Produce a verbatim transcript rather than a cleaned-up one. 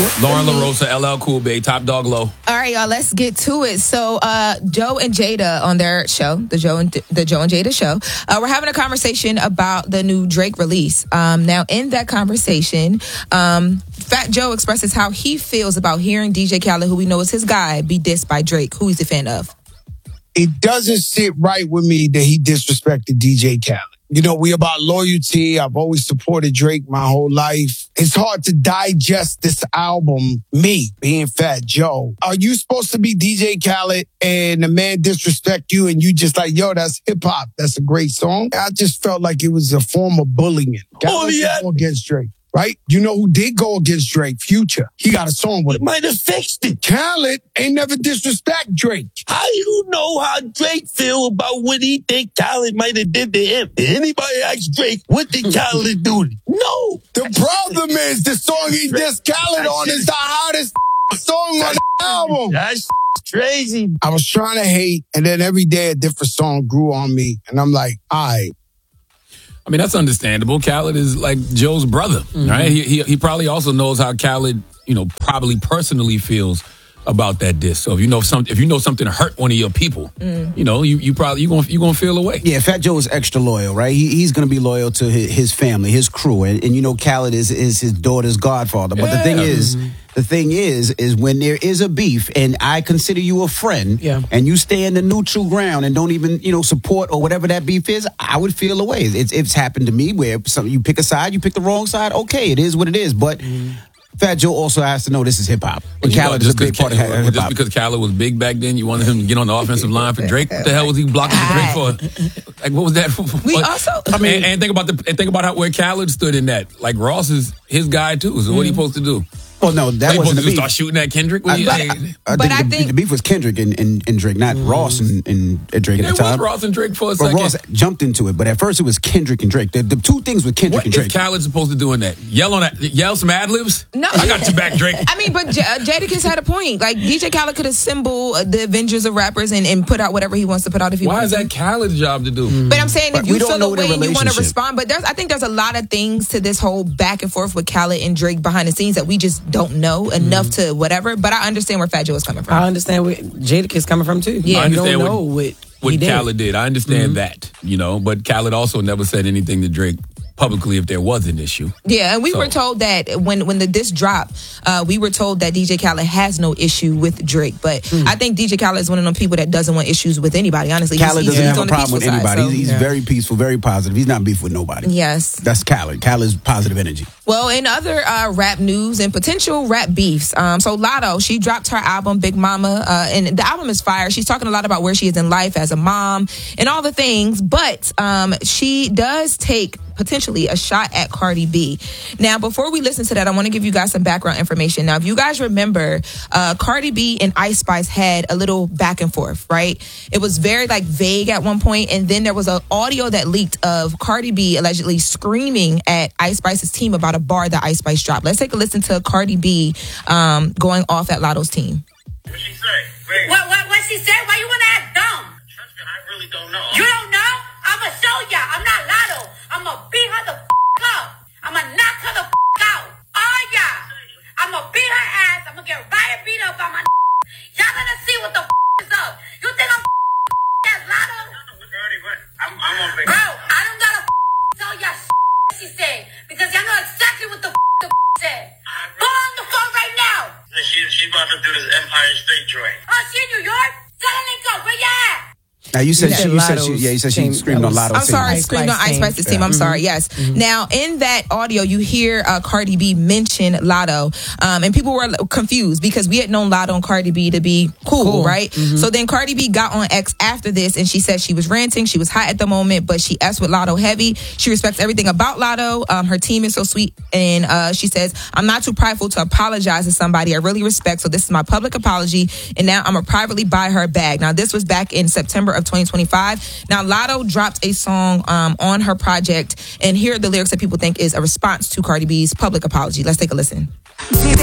Lauren LaRosa, L L Cool J, Top Dog Low. All right, y'all, let's get to it. So, uh, Joe and Jada on their show, the Joe and the Joe and Jada show, uh, we're having a conversation about the new Drake release. Um, now, in that conversation, um, Fat Joe expresses how he feels about hearing D J Khaled, who we know is his guy, be dissed by Drake, who he's a fan of. It doesn't sit right with me that he disrespected D J Khaled. You know, we about loyalty. I've always supported Drake my whole life. It's hard to digest this album, me being Fat Joe. Are you supposed to be D J Khaled and the man disrespect you and you just like, yo, that's hip hop. That's a great song. I just felt like it was a form of bullying. Khaled didn't go against Drake. Right? You know who did go against Drake? Future. He got a song with him. Might have fixed it. Khaled ain't never disrespect Drake. How you know how Drake feel about what he think Khaled might have did to him? Did anybody ask Drake, what did Khaled do? No. The problem is the song he dissed Khaled on is the hottest song on the album. That's crazy. I was trying to hate, and then every day a different song grew on me. And I'm like, all right. I mean, that's understandable. Khaled is like Joe's brother, mm-hmm. right? He, he he probably also knows how Khaled, you know, probably personally feels about that diss. So if you know some, if you know something hurt one of your people, mm. you know, you you probably you gonna you gonna feel away. Yeah, Fat Joe is extra loyal, right? He, he's gonna be loyal to his, his family, his crew, and, and you know, Khaled is is his daughter's godfather. But yeah. the thing is. Mm-hmm. The thing is, is when there is a beef and I consider you a friend yeah. and you stay in the neutral ground and don't even, you know, support or whatever that beef is, I would feel away. It's, it's happened to me where some, you pick a side, you pick the wrong side. Okay, it is what it is. But mm. Fat Joe also has to know this is hip hop. And Khaled is a big part of hip hop. Just because Khaled was big back then, you wanted him to get on the offensive line for Drake? What the hell was he blocking for Drake for? Like, what was that for? We also, I mean, and, and think about the and think about how where Khaled stood in that. Like Ross is his guy too. So mm. what are you supposed to do? Well, no, that they wasn't the beef. Start shooting at Kendrick. What I, you I, think? I, I but think I the, think the beef was Kendrick and, and, and Drake, not mm. Ross and, and, and Drake yeah, at the time. It was Ross and Drake for a but second. Ross jumped into it, but at first it was Kendrick and Drake. The, the two things with Kendrick what and Drake. What is Khaled supposed to do in that? Yell on that? Yell some ad libs? No, I got your back, Drake. I mean, but J- uh, Jadakiss had a point. Like D J Khaled could assemble the Avengers of rappers and, and put out whatever he wants to put out if he Why wants. Why is that to. Khaled's job to do? Mm. But I'm saying but if you feel know away and you want to respond, but there's I think there's a lot of things to this whole back and forth with Khaled and Drake behind the scenes that we just don't know enough mm. to whatever. But I understand where Fat Joe is coming from. I understand where Jadakiss is coming from too. Yeah, I understand you don't what, know what, what he did. Khaled did. I understand mm-hmm. that, you know. But Khaled also never said anything to Drake publicly if there was an issue. Yeah, and we so. were told that when when the diss dropped, uh, we were told that D J Khaled has no issue with Drake. But mm. I think D J Khaled is one of them people that doesn't want issues with anybody. Honestly, Khaled he's, doesn't he's have on a problem with side, anybody. so. He's, he's yeah. very peaceful, very positive. He's not beef with nobody. Yes, that's Khaled. Khaled's positive energy. Well, in other uh, rap news and potential rap beefs, um, so Latto, she dropped her album Big Mama, uh, and the album is fire. She's talking a lot about where she is in life as a mom and all the things, but um, she does take potentially a shot at Cardi B. Now, before we listen to that, I want to give you guys some background information. Now, if you guys remember, uh, Cardi B and Ice Spice had a little back and forth, right? It was very like vague at one point, and then there was an audio that leaked of Cardi B allegedly screaming at Ice Spice's team about a bar that Ice Spice dropped. Let's take a listen to Cardi B um, going off at Latto's team. What she say? Wait. What, what, what she said? Why you want to act dumb? Trust me, I really don't know. You don't know? I'ma show ya. I'm not Latto. I'ma beat her the f*** up. I'ma knock her the f*** out. Oh, yeah. I'ma beat her ass. I'ma get riot beat up by my y'all gonna see what the f*** is up. You think I'm f*** as Latto? I'm, I'm on Bro, I don't gotta f*** tell y'all she said. Because y'all know exactly what the f*** the f*** said. Go on the phone right now. She, she about to do this Empire State joint. Oh, she in New York? Tell her link up. Where you at? Now you said, she, you said she, yeah, you said she screamed on Latto's I'm sorry, team. screamed on Ice Spice's team. I'm yeah. sorry, yes. Mm-hmm. Now, in that audio, you hear uh, Cardi B mention Latto, um, and people were confused because we had known Latto and Cardi B to be cool, cool. right? Mm-hmm. So then Cardi B got on X after this, and she said she was ranting, she was hot at the moment, but she S with Latto heavy. She respects everything about Latto. Um, her team is so sweet, and uh, she says, I'm not too prideful to apologize to somebody I really respect, so this is my public apology, and now I'm going to privately buy her a bag. Now, this was back in September of twenty twenty-five. Now, Latto dropped a song um, on her project, and here are the lyrics that people think is a response to Cardi B's public apology. Let's take a listen. She said